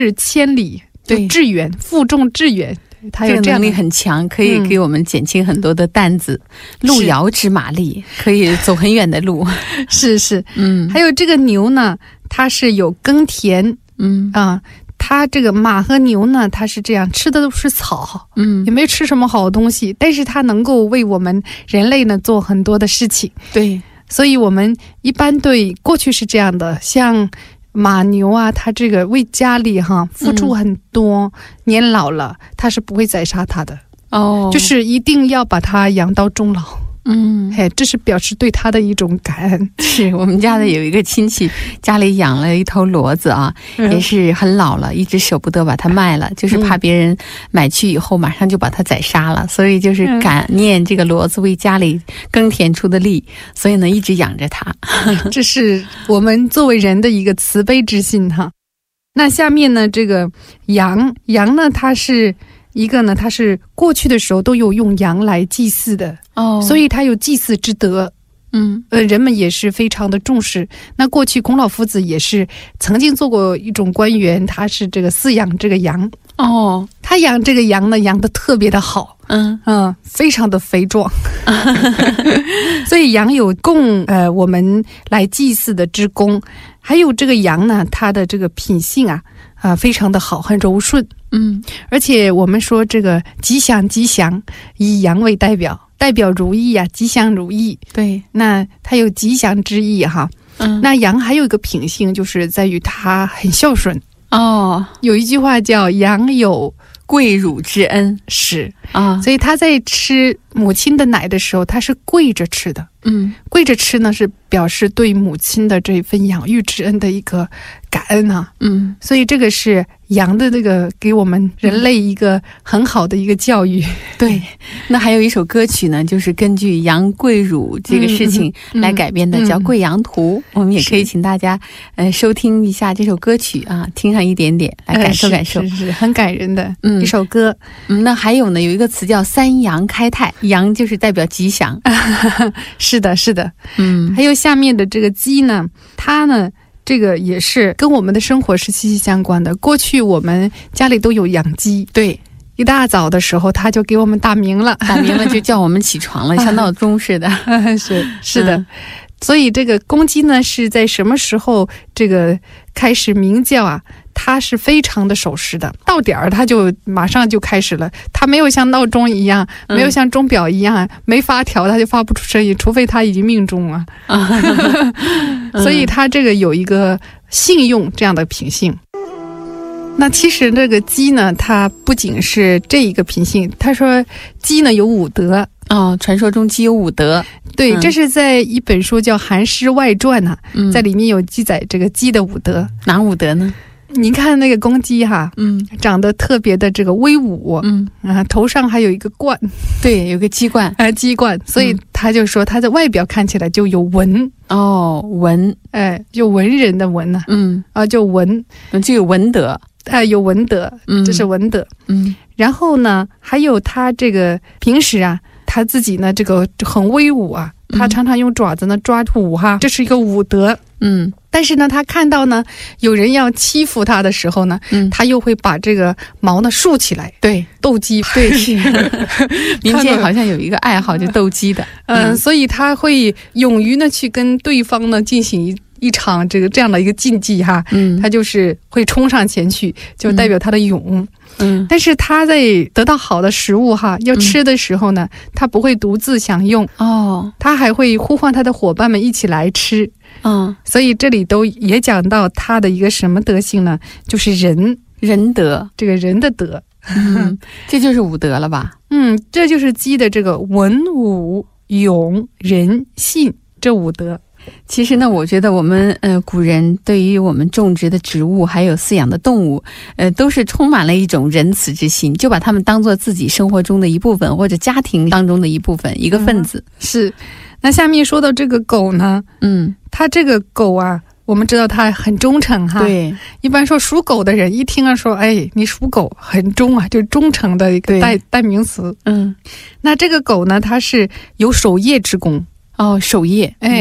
是千里就致远，负重致远，它有这样的能力很强，可以给我们减轻很多的担子。路遥知马力，可以走很远的路。是是，还有这个牛呢，它是有耕田，它这个马和牛呢，它是这样吃的都是草，也没吃什么好东西，但是它能够为我们人类呢做很多的事情。对，所以我们一般对过去是这样的，像马牛啊，它这个为家里付出很多，年老了它是不会宰杀它的，就是一定要把它养到终老。这是表示对他的一种感恩。是我们家的有一个亲戚家里养了一头骡子啊，也是很老了，一直舍不得把它卖了，就是怕别人买去以后马上就把它宰杀了，所以就是感念这个骡子为家里耕田出的力，所以呢一直养着它。这是我们作为人的一个慈悲之心哈。那下面呢，这个羊呢，它是一个呢，它是过去的时候都有用羊来祭祀的，所以它有祭祀之德。人们也是非常的重视。那过去孔老夫子也是曾经做过一种官员，他是这个饲养这个羊。他养这个羊呢，养得特别的好，非常的肥壮。所以羊有供我们来祭祀的之功。还有这个羊呢，它的这个品性非常的好，很柔顺。而且我们说这个吉祥吉祥，以羊为代表如意吉祥如意。对，那它有吉祥之意哈。那羊还有一个品性，就是在于它很孝顺。有一句话叫羊有跪乳之恩，是所以他在吃母亲的奶的时候，他是跪着吃的。跪着吃呢，是表示对母亲的这份养育之恩的一个感恩啊。所以这个是羊的这个给我们人类一个很好的一个教育。对，那还有一首歌曲呢，就是根据羊跪乳这个事情来改编的，叫《跪羊图》。我们也可以请大家收听一下这首歌曲啊，听上一点点来感受感受。是很感人的一首歌。那还有呢，有一个词叫三羊开泰，羊就是代表吉祥。是的是的。还有下面的这个鸡呢，它呢这个也是跟我们的生活是息息相关的。过去我们家里都有养鸡，对，一大早的时候他就给我们打鸣了就叫我们起床了，像闹钟似的。是的。所以这个公鸡呢是在什么时候这个开始鸣叫它是非常的守时的，到点儿它就马上就开始了，它没有像闹钟一样，没有像钟表一样没发条它就发不出声音，除非它已经命中了。所以它这个有一个信用这样的品性。那其实这个鸡呢，它不仅是这一个品性，他说鸡呢有五德。传说中鸡有五德。对，这是在一本书叫《韩诗外传》在里面有记载这个鸡的五德。哪五德呢？您看那个公鸡长得特别的这个威武，头上还有一个冠，对，有个鸡冠，鸡冠，所以他就说他的外表看起来就有文。文，就文人的文就文，就有文德。有文德，这是文德。然后呢，还有他这个平时他自己呢这个很威武他常常用爪子呢抓土这是一个武德。但是呢他看到呢有人要欺负他的时候呢，他又会把这个毛呢竖起来。对，斗鸡。对，是。民间好像有一个爱好就斗鸡的。所以他会勇于呢去跟对方呢进行一场这样的一个竞技他就是会冲上前去，就代表他的勇。但是他在得到好的食物要吃的时候呢，他不会独自享用他还会呼唤他的伙伴们一起来吃。所以这里都也讲到他的一个什么德性呢，就是仁德，这个人的德。这就是五德了吧？这就是鸡的这个文武勇仁信这五德。其实呢，我觉得我们古人对于我们种植的植物还有饲养的动物都是充满了一种仁慈之心，就把它们当作自己生活中的一部分，或者家庭当中的一部分，一个分子。是。那下面说到这个狗呢，它这个狗我们知道它很忠诚对，一般说属狗的人一听说你属狗很忠就是忠诚的一个代名词。那这个狗呢，它是有守夜之功。守夜。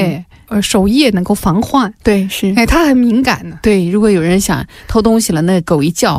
手艺也能够防患。 对，是， 它很敏感的。 对，如果有人想偷东西了，那狗一叫，